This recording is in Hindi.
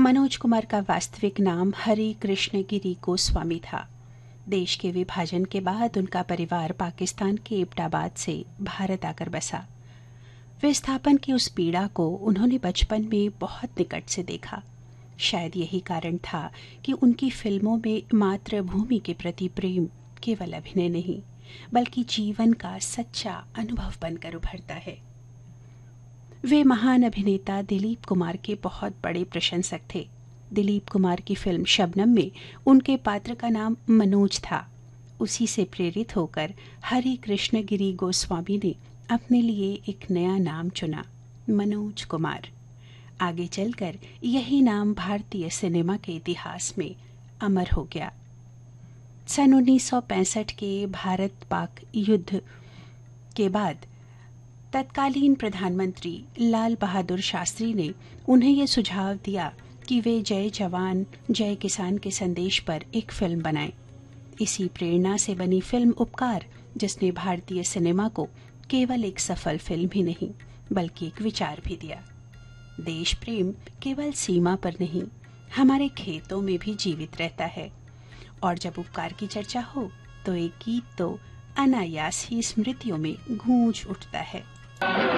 मनोज कुमार का वास्तविक नाम हरि कृष्ण गिरी गोस्वामी था। देश के विभाजन के बाद उनका परिवार पाकिस्तान के एबटाबाद से भारत आकर बसा। विस्थापन की उस पीड़ा को उन्होंने बचपन में बहुत निकट से देखा। शायद यही कारण था कि उनकी फिल्मों में मातृभूमि के प्रति प्रेम केवल अभिनय नहीं बल्कि जीवन का सच्चा अनुभव बनकर उभरता है। वे महान अभिनेता दिलीप कुमार के बहुत बड़े प्रशंसक थे। दिलीप कुमार की फिल्म शबनम में उनके पात्र का नाम मनोज था। उसी से प्रेरित होकर हरि कृष्ण गिरी गोस्वामी ने अपने लिए एक नया नाम चुना, मनोज कुमार। आगे चलकर यही नाम भारतीय सिनेमा के इतिहास में अमर हो गया। सन 1965 के भारत पाक युद्ध के बाद तत्कालीन प्रधानमंत्री लाल बहादुर शास्त्री ने उन्हें यह सुझाव दिया कि वे जय जवान जय किसान के संदेश पर एक फिल्म बनाएं। इसी प्रेरणा से बनी फिल्म उपकार, जिसने भारतीय सिनेमा को केवल एक सफल फिल्म ही नहीं बल्कि एक विचार भी दिया। देश प्रेम केवल सीमा पर नहीं, हमारे खेतों में भी जीवित रहता है। और जब उपकार की चर्चा हो तो एक गीत तो अनायास ही स्मृतियों में गूंज उठता है।